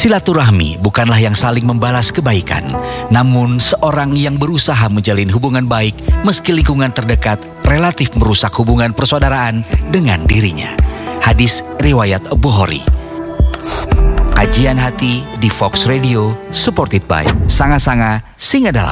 Silaturahmi bukanlah yang saling membalas kebaikan, namun seorang yang berusaha menjalin hubungan baik meski lingkungan terdekat relatif merusak hubungan persaudaraan dengan dirinya. Hadis riwayat Bukhari. Kajian hati di Fox Radio, supported by Sanga-Sanga Singa Dalam.